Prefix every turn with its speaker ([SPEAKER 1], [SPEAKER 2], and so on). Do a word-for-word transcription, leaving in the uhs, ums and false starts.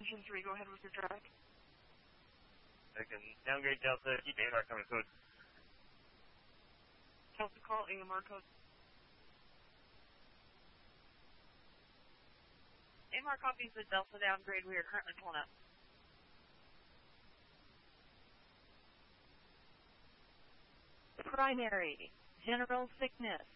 [SPEAKER 1] Mission three, go ahead with your drag.
[SPEAKER 2] Second, downgrade Delta, keep A M R coming code.
[SPEAKER 1] Delta call, A M R code. A M R copies the Delta downgrade we are currently pulling up.
[SPEAKER 3] Primary, general sickness.